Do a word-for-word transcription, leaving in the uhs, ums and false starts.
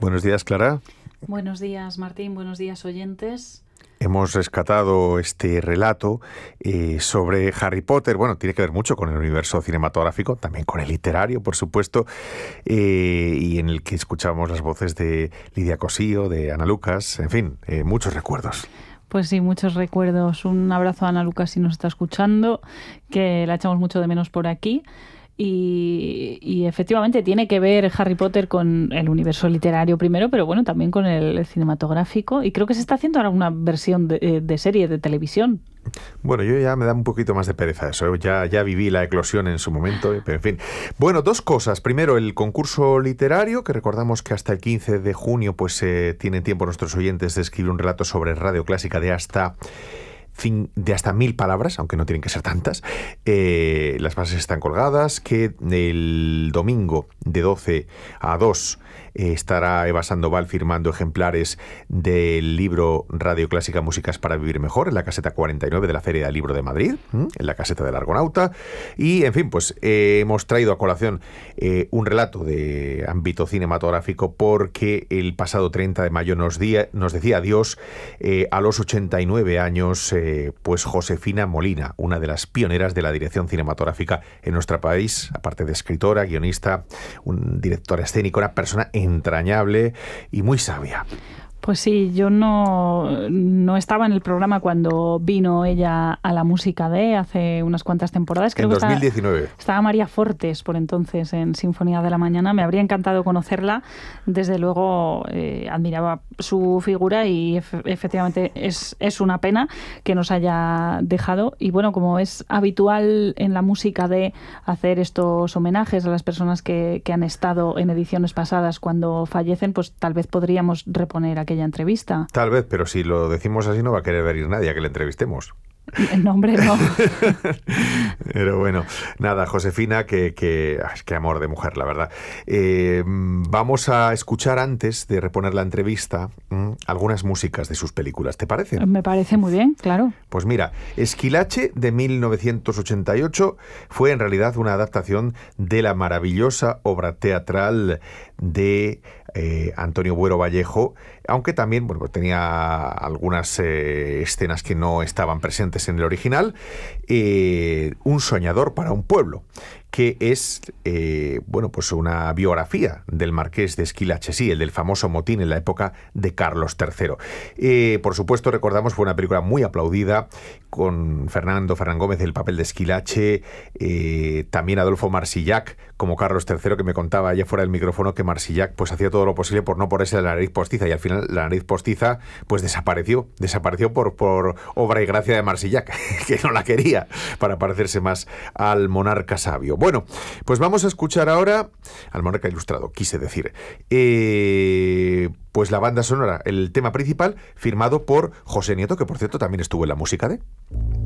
Buenos días, Clara. Buenos días, Martín. Buenos días, oyentes. Hemos rescatado este relato eh, sobre Harry Potter. Bueno, tiene que ver mucho con el universo cinematográfico, también con el literario, por supuesto, eh, y en el que escuchamos las voces de Lidia Cosío, de Ana Lucas, en fin, eh, muchos recuerdos. Pues sí, muchos recuerdos. Un abrazo a Ana Lucas si nos está escuchando, que la echamos mucho de menos por aquí. Y, y efectivamente tiene que ver Harry Potter con el universo literario primero, pero bueno, también con el cinematográfico. Y creo que se está haciendo ahora una versión de, de serie de televisión. Bueno, yo ya me da un poquito más de pereza eso. Ya, ya viví la eclosión en su momento, pero en fin. Bueno, dos cosas. Primero, el concurso literario, que recordamos que hasta el quince de junio pues eh, tienen tiempo nuestros oyentes de escribir un relato sobre Radio Clásica de hasta... de hasta mil palabras, aunque no tienen que ser tantas. Eh, las bases están colgadas, que el domingo de doce a dos eh, estará Eva Sandoval firmando ejemplares del libro Radio Clásica Músicas para Vivir Mejor, en la caseta cuarenta y nueve de la Feria del Libro de Madrid, ¿m? en la caseta del Argonauta. Y, en fin, pues eh, hemos traído a colación eh, un relato de ámbito cinematográfico porque el pasado treinta de mayo nos, día, nos decía adiós eh, a los ochenta y nueve años eh, pues Josefina Molina, una de las pioneras de la dirección cinematográfica en nuestro país, aparte de escritora, guionista, un directora escénico, una persona entrañable y muy sabia. Pues sí, yo no, no estaba en el programa cuando vino ella a la música de hace unas cuantas temporadas. Creo en dos mil diecinueve. Que estaba, estaba María Fortes por entonces en Sinfonía de la Mañana. Me habría encantado conocerla. Desde luego eh, admiraba su figura y ef- efectivamente es, es una pena que nos haya dejado. Y bueno, como es habitual en la música de hacer estos homenajes a las personas que, que han estado en ediciones pasadas cuando fallecen, pues tal vez podríamos reponer aquella entrevista. Tal vez, pero si lo decimos así no va a querer venir nadie a que le entrevistemos. No, hombre, no. Pero bueno, nada, Josefina, que, que, ay, qué amor de mujer, la verdad. Eh, vamos a escuchar, antes de reponer la entrevista, mmm, algunas músicas de sus películas. ¿Te parece? Me parece muy bien, claro. Pues mira, Esquilache, de mil novecientos ochenta y ocho, fue en realidad una adaptación de la maravillosa obra teatral de eh, Antonio Buero Vallejo, aunque también bueno, tenía algunas eh, escenas que no estaban presentes en el original. eh, Un soñador para un pueblo, que es eh, bueno, pues una biografía del marqués de Esquilache, sí, el del famoso motín en la época de Carlos tercero. Eh, por supuesto, recordamos, fue una película muy aplaudida, con Fernando Fernán Gómez el papel de Esquilache, eh, también Adolfo Marsillac como Carlos tercero, que me contaba allá fuera del micrófono que Marsillac pues hacía todo lo posible por no ponerse la nariz postiza, y al final la nariz postiza pues desapareció, desapareció por, por obra y gracia de Marsillac, que no la quería para parecerse más al monarca sabio. Bueno, pues vamos a escuchar ahora al monarca ilustrado, quise decir, eh, pues la banda sonora, el tema principal, firmado por José Nieto, que por cierto también estuvo en la música de...